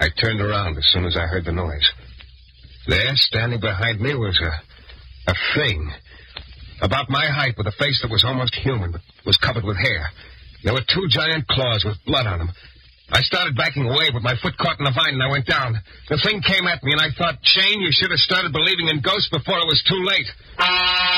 I turned around as soon as I heard the noise. There, standing behind me, was a thing. About my height, with a face that was almost human, but was covered with hair. There were 2 giant claws with blood on them. I started backing away, but my foot caught in the vine and I went down. The thing came at me, and I thought, Shane, you should have started believing in ghosts before it was too late.